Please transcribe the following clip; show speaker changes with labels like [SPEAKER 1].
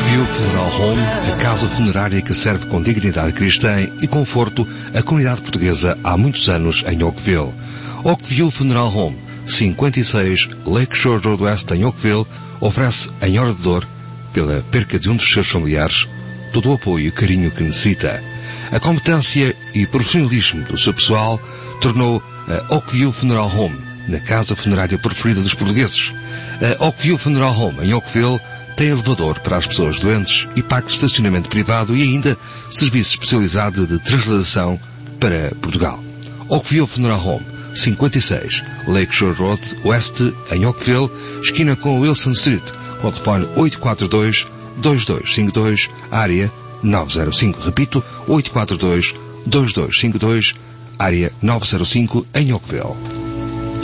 [SPEAKER 1] Oakview Funeral Home, a casa funerária que serve com dignidade cristã e conforto a comunidade portuguesa há muitos anos em Oakville. Oakview Funeral Home, 56 Lakeshore Road West em Oakville, oferece em hora de dor, pela perca de um dos seus familiares, todo o apoio e carinho que necessita. A competência e profissionalismo do seu pessoal tornou a Oakview Funeral Home na casa funerária preferida dos portugueses. A Oakview Funeral Home em Oakville tem elevador para as pessoas doentes e paga estacionamento privado e ainda serviço especializado de transladação para Portugal. Oakview Funeral Home, 56 Lakeshore Road West em Oakville, esquina com Wilson Street, com o telefone 842-2252, área 905. Repito, 842-2252, área 905 em Oakville.